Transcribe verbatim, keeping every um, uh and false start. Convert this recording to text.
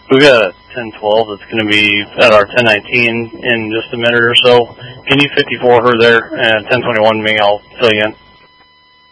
We've got a ten twelve that's going to be at our ten nineteen in just a minute or so. Can you fifty-four her there and ten twenty-one me? I'll fill you in.